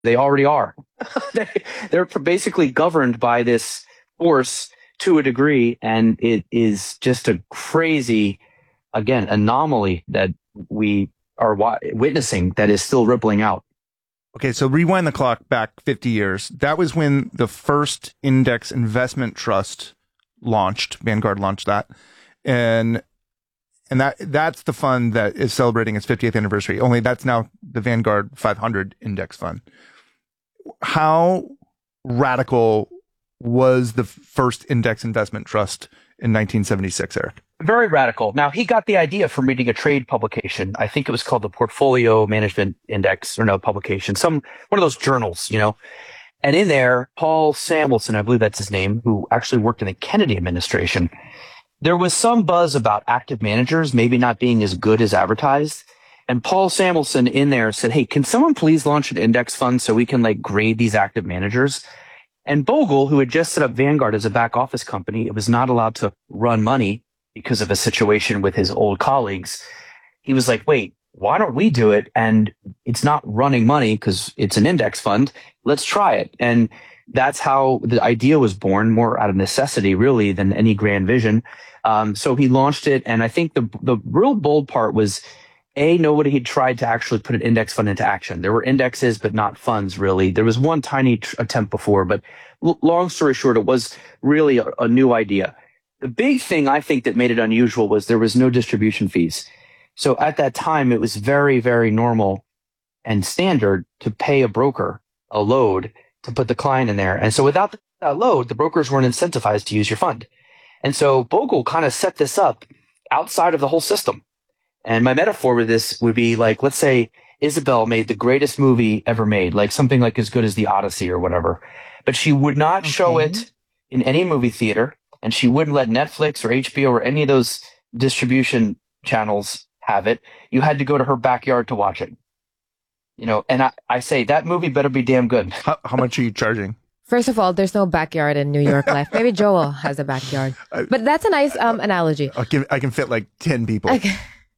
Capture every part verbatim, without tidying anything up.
They already are. they, they're basically governed by this force to a degree, and it is just a crazy, again, anomaly that we are wa- witnessing that is still rippling out. Okay, so rewind the clock back fifty years. That was when the first index investment trust launched. Vanguard launched that. And and that that's the fund that is celebrating its fiftieth anniversary. Only that's now the Vanguard five hundred index fund. How radical was the first index investment trust in nineteen seventy-six, Eric? Very radical. Now, he got the idea from reading a trade publication. I think it was called the Portfolio Management Index, or no, publication, some one of those journals, you know. And in there, Paul Samuelson, I believe that's his name, who actually worked in the Kennedy administration, there was some buzz about active managers maybe not being as good as advertised. And Paul Samuelson in there said, hey, can someone please launch an index fund so we can like grade these active managers? And Bogle, who had just set up Vanguard as a back office company, it was not allowed to run money because of a situation with his old colleagues. He was like, wait, why don't we do it? And it's not running money because it's an index fund. Let's try it. And that's how the idea was born, more out of necessity, really, than any grand vision. Um, so he launched it. And I think the the real bold part was, A, nobody had tried to actually put an index fund into action. There were indexes, but not funds, really. There was one tiny tr- attempt before, but l- long story short, it was really a, a new idea. The big thing I think that made it unusual was there was no distribution fees. So at that time, it was very, very normal and standard to pay a broker a load to put the client in there. And so without that load, the brokers weren't incentivized to use your fund. And so Bogle kind of set this up outside of the whole system. And my metaphor with this would be like, let's say Isabel made the greatest movie ever made, like something like as good as The Odyssey or whatever, but she would not okay. show it in any movie theater, and she wouldn't let Netflix or H B O or any of those distribution channels have it. You had to go to her backyard to watch it. You know, and I, I say that movie better be damn good. How, how much are you charging? First of all, there's no backyard in New York life. Maybe Joel has a backyard. But that's a nice um, analogy. I'll give, I can fit like ten people. Okay.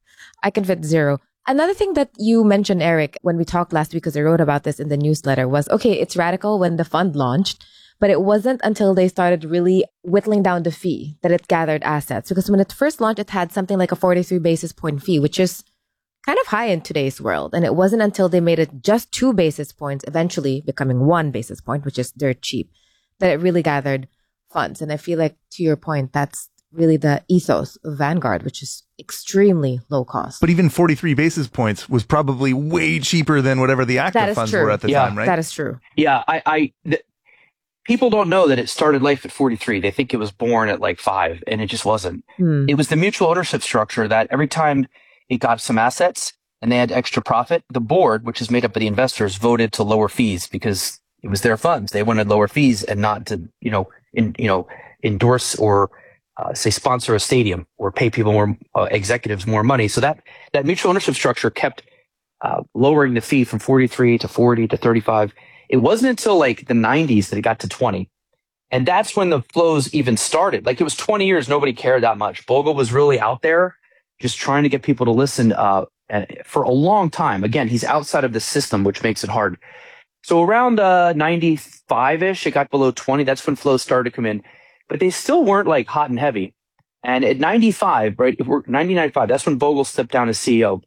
I can fit zero. Another thing that you mentioned, Eric, when we talked last week, because I wrote about this in the newsletter, was, okay, it's radical when the fund launched, but it wasn't until they started really whittling down the fee that it gathered assets. Because when it first launched, it had something like a forty-three basis point fee, which is kind of high in today's world. And it wasn't until they made it just two basis points, eventually becoming one basis point, which is dirt cheap, that it really gathered funds. And I feel like, to your point, that's really the ethos of Vanguard, which is extremely low cost. But even forty-three basis points was probably way cheaper than whatever the active funds true. were at the yeah, time, right? That is true. Yeah, I, I th- people don't know that it started life at forty-three. They think it was born at like five, and it just wasn't. Hmm. It was the mutual ownership structure that every time it got some assets and they had extra profit, the board, which is made up of the investors, voted to lower fees because it was their funds. They wanted lower fees and not to, you know, in, you know, endorse or Uh, say sponsor a stadium or pay people more, uh, executives more money. So that, that mutual ownership structure kept uh, lowering the fee from forty-three to forty to thirty-five. It wasn't until like the nineties that it got to twenty. And that's when the flows even started. Like it was twenty years, nobody cared that much. Bogle was really out there just trying to get people to listen uh, for a long time. Again, he's outside of the system, which makes it hard. So around uh, ninety-five-ish, it got below twenty. That's when flows started to come in. But they still weren't like hot and heavy. And at ninety-five, right, if we're ninety ninety-five, that's when Bogle stepped down as C E O.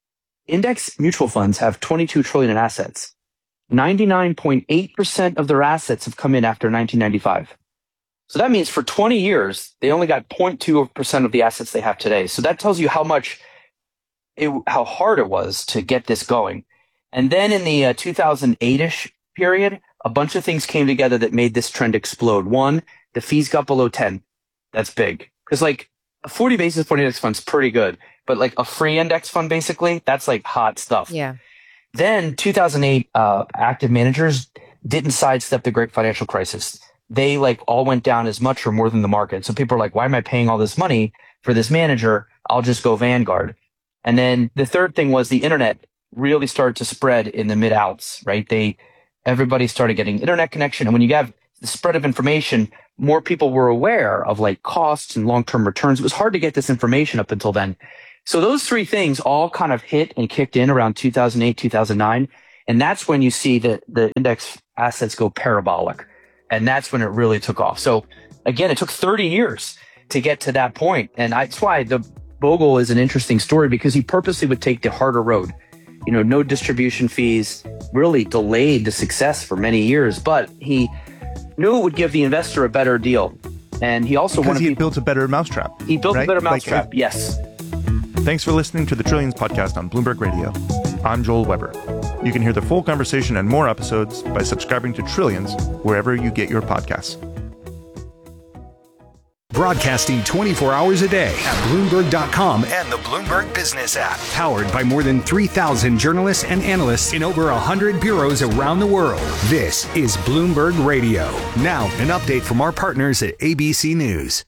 Index mutual funds have twenty-two trillion in assets. ninety-nine point eight percent of their assets have come in after nineteen ninety-five. So that means for twenty years, they only got zero point two percent of the assets they have today. So that tells you how much, it, how hard it was to get this going. And then in the uh, two thousand eight-ish period, a bunch of things came together that made this trend explode. One, the fees got below ten. That's big. Because like a forty basis point index fund's pretty good. But like a free index fund, basically, that's like hot stuff. Yeah. Then two thousand eight, uh, active managers didn't sidestep the great financial crisis. They like all went down as much or more than the market. So people are like, why am I paying all this money for this manager? I'll just go Vanguard. And then the third thing was the internet really started to spread in the mid outs, right? They, everybody started getting internet connection. And when you have the spread of information, more people were aware of like costs and long-term returns. It was hard to get this information up until then. So those three things all kind of hit and kicked in around two thousand eight, two thousand nine. And that's when you see the, the index assets go parabolic. And that's when it really took off. So again, it took thirty years to get to that point. And I, that's why the Bogle is an interesting story, because he purposely would take the harder road. You know, no distribution fees, really delayed the success for many years, but he knew it would give the investor a better deal. And he also because wanted he people, built a better mousetrap. He built right? a better Like, mousetrap, uh, yes. Thanks for listening to the Trillions podcast on Bloomberg Radio. I'm Joel Weber. You can hear the full conversation and more episodes by subscribing to Trillions wherever you get your podcasts. Broadcasting twenty-four hours a day at Bloomberg dot com and the Bloomberg Business app. Powered by more than three thousand journalists and analysts in over one hundred bureaus around the world. This is Bloomberg Radio. Now, an update from our partners at A B C News.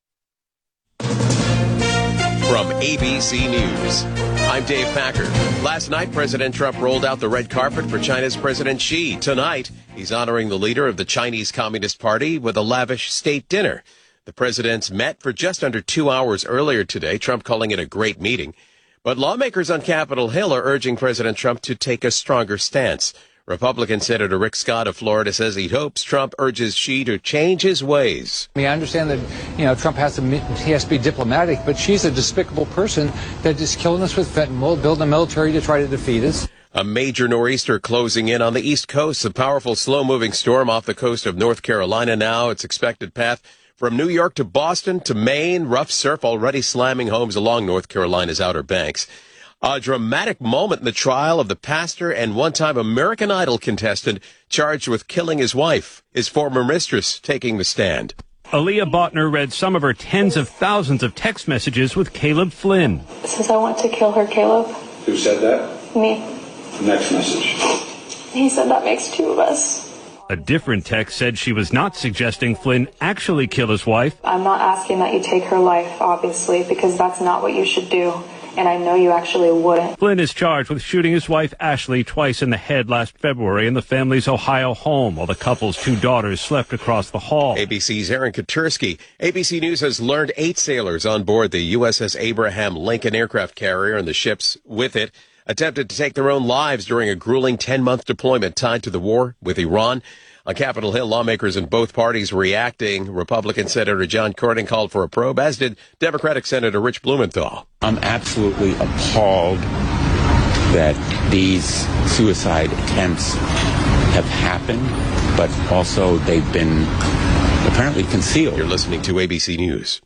From A B C News, I'm Dave Packer. Last night, President Trump rolled out the red carpet for China's President Xi. Tonight, he's honoring the leader of the Chinese Communist Party with a lavish state dinner. The presidents met for just under two hours earlier today, Trump calling it a great meeting. But lawmakers on Capitol Hill are urging President Trump to take a stronger stance. Republican Senator Rick Scott of Florida says he hopes Trump urges Xi to change his ways. I mean, I understand that, you know, Trump has to he has to be diplomatic, but she's a despicable person that is killing us with fentanyl, building a military to try to defeat us. A major nor'easter closing in on the East Coast. A powerful, slow-moving storm off the coast of North Carolina now. Its expected path from New York to Boston to Maine. Rough surf already slamming homes along North Carolina's Outer Banks. A dramatic moment in the trial of the pastor and one-time American Idol contestant charged with killing his wife, his former mistress, taking the stand. Aaliyah Botner read some of her tens of thousands of text messages with Caleb Flynn. Says I want to kill her, Caleb. Who said that? Me. Next message. He said that makes two of us. A different text said she was not suggesting Flynn actually kill his wife. I'm not asking that you take her life, obviously, because that's not what you should do. And I know you actually wouldn't. Flynn is charged with shooting his wife, Ashley, twice in the head last February in the family's Ohio home while the couple's two daughters slept across the hall. A B C's Aaron Katursky. A B C News has learned eight sailors on board the U S S Abraham Lincoln aircraft carrier and the ships with it attempted to take their own lives during a grueling ten-month deployment tied to the war with Iran. On Capitol Hill, lawmakers in both parties reacting. Republican Senator John Cornyn called for a probe, as did Democratic Senator Rich Blumenthal. I'm absolutely appalled that these suicide attempts have happened, but also they've been apparently concealed. You're listening to A B C News.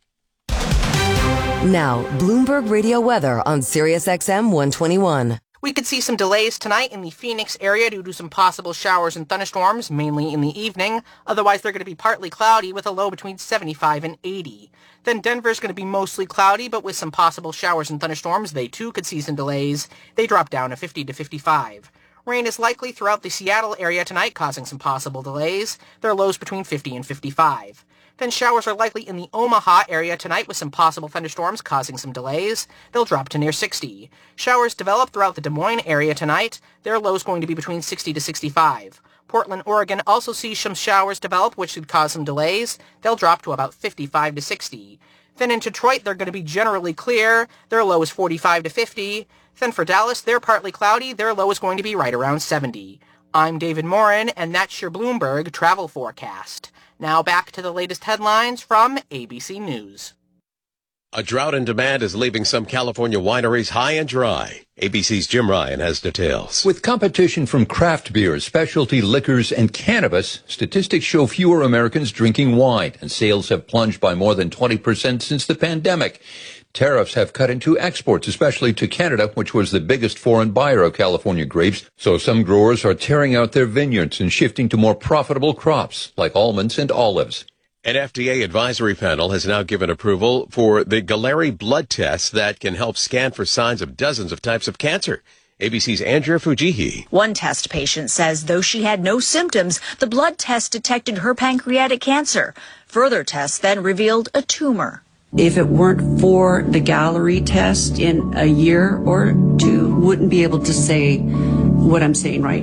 Now, Bloomberg Radio weather on Sirius X M one twenty-one. We could see some delays tonight in the Phoenix area due to some possible showers and thunderstorms, mainly in the evening. Otherwise, they're going to be partly cloudy with a low between seventy-five and eighty. Then Denver's going to be mostly cloudy, but with some possible showers and thunderstorms. They too could see some delays. They drop down to fifty to fifty-five. Rain is likely throughout the Seattle area tonight, causing some possible delays. Their lows between fifty and fifty-five. Then showers are likely in the Omaha area tonight with some possible thunderstorms causing some delays. They'll drop to near sixty. Showers develop throughout the Des Moines area tonight. Their lows going to be between sixty to sixty-five. Portland, Oregon also sees some showers develop, which could cause some delays. They'll drop to about fifty-five to sixty. Then in Detroit, they're going to be generally clear. Their low is forty-five to fifty. Then for Dallas, they're partly cloudy. Their low is going to be right around seventy. I'm David Morin, and that's your Bloomberg travel forecast. Now back to the latest headlines from A B C News. A drought in demand is leaving some California wineries high and dry. A B C's Jim Ryan has details. With competition from craft beer, specialty liquors, and cannabis, statistics show fewer Americans drinking wine, and sales have plunged by more than twenty percent since the pandemic. Tariffs have cut into exports, especially to Canada, which was the biggest foreign buyer of California grapes. So some growers are tearing out their vineyards and shifting to more profitable crops, like almonds and olives. An F D A advisory panel has now given approval for the Galleri blood test that can help scan for signs of dozens of types of cancer. A B C's Andrea Fujihi. One test patient says though she had no symptoms, the blood test detected her pancreatic cancer. Further tests then revealed a tumor. If it weren't for the Galleri test, in a year or two, wouldn't be able to say what I'm saying right now.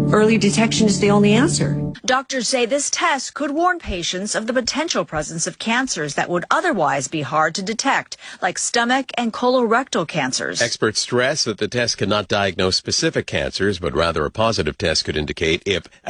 early detection is the only answer. Doctors say this test could warn patients of the potential presence of cancers that would otherwise be hard to detect, like stomach and colorectal cancers. Experts stress that the test cannot diagnose specific cancers, but rather a positive test could indicate if